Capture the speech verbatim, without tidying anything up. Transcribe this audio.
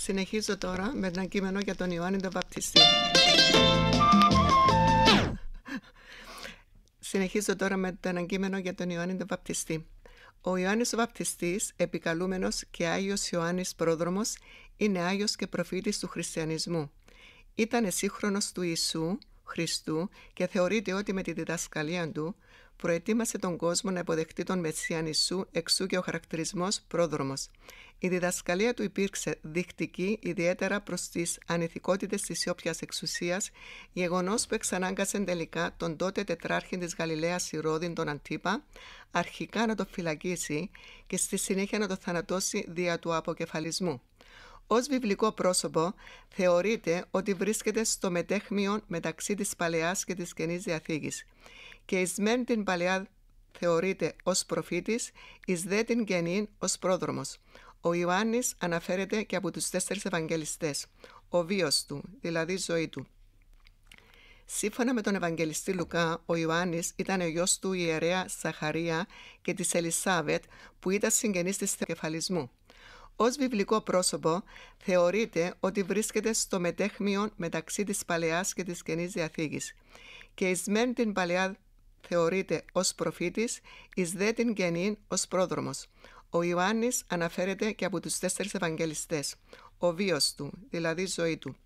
Συνεχίζω τώρα με ένα κείμενο για τον Ιωάννη τον Βαπτιστή. Συνεχίζω τώρα με ένα κείμενο για τον Ιωάννη τον Βαπτιστή. Ο Ιωάννης ο Βαπτιστής, επικαλούμενος και Άγιος Ιωάννης Πρόδρομος, είναι Άγιος και προφήτης του χριστιανισμού. Ήταν σύγχρονος του Ιησού Χριστού και θεωρείται ότι με τη διδασκαλία του προετοίμασε τον κόσμο να υποδεχτεί τον Μεσσίαν Ιησού, εξού και ο χαρακτηρισμός πρόδρομος. Η διδασκαλία του υπήρξε δεικτική ιδιαίτερα προς τις ανηθικότητες της όποιας εξουσίας, γεγονός που εξανάγκασε τελικά τον τότε τετράρχη της Γαλιλαίας Ηρώδην τον Αντίπα, αρχικά να το φυλακίσει και στη συνέχεια να το θανατώσει δια του αποκεφαλισμού. Ως βιβλικό πρόσωπο θεωρείται ότι βρίσκεται στο μετέχμιο μεταξύ της Παλαιάς και της Καινής Διαθήκης και εις μεν την Παλαιά θεωρείται ως προφήτης, εις δε την Καινή ως πρόδρομος. Ο Ιωάννης αναφέρεται και από τους τέσσερις Ευαγγελιστές, ο βίος του, δηλαδή ζωή του. Σύμφωνα με τον Ευαγγελιστή Λουκά, ο Ιωάννης ήταν ο γιος του ιερέα Ζαχαρία και της Ελισάβετ, που ήταν συγγενής της κεφαλισμού. Ως βιβλικό πρόσωπο θεωρείται ότι βρίσκεται στο μετέχμιο μεταξύ της Παλαιάς και της Καινής Διαθήκης και εις μεν την Παλαιά θεωρείται ως προφήτης, εις δε την Καινή ως πρόδρομος. Ο Ιωάννης αναφέρεται και από τους τέσσερις Ευαγγελιστές, ο βίος του, δηλαδή ζωή του.